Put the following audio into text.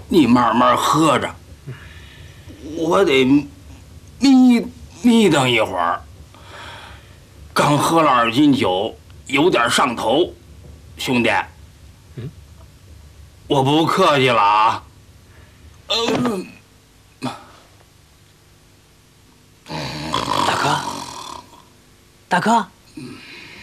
你慢慢喝着，我得眯瞪一会儿。刚喝了2斤酒，有点上头，兄弟。我不客气了啊。 大哥，